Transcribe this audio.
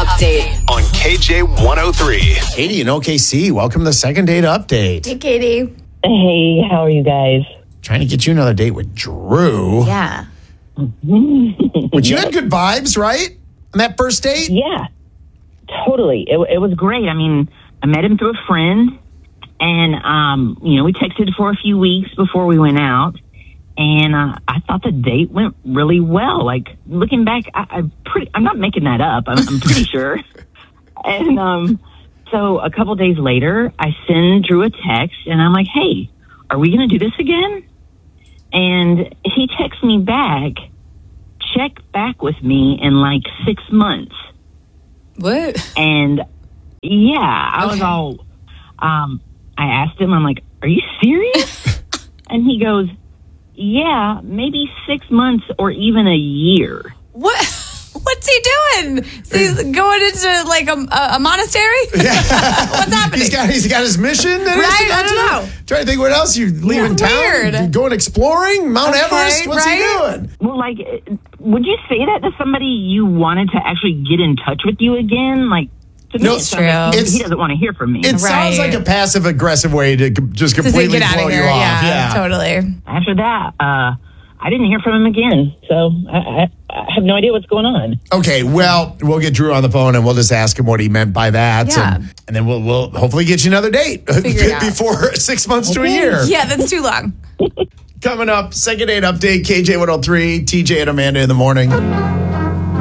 update on KJ103. Katie in OKC, welcome to the second date update. Hey, Katie. Hey, how are you guys? Trying to get you another date with Drew. Yeah. Which you had good vibes, right? On that first date? Yeah, totally. It was great. I mean, I met him through a friend, and, we texted for a few weeks before we went out, and I thought the date went really well. Like, looking back, I'm not making that up. I'm pretty sure. And so a couple days later, I send Drew a text, and I'm like, hey, are we going to do this again? And he texts me back, check back with me in like 6 months. What? And yeah, I was all, I asked him, I'm like, are you serious? And he goes, yeah, maybe 6 months or even a year. What? What's he doing? So he's going into like a monastery? What's happening? He's got his mission. Right? I don't know. Trying to think what else you leaving town. Weird. You going exploring Mount Everest. What's he doing? Well, like, would you say that to somebody you wanted to actually get in touch with you again? Like, to me, No, it sounds like true. he doesn't want to hear from me. It sounds like a passive aggressive way to just completely get out blow of you here. off. Yeah, totally. After that, I didn't hear from him again. So I have no idea what's going on. Okay, well, we'll get Drew on the phone and we'll just ask him what he meant by that. Yeah. And then we'll hopefully get you another date Figure it out. before 6 months to a year. Yeah, that's too long. Coming up, second date update, KJ103, TJ and Amanda in the morning.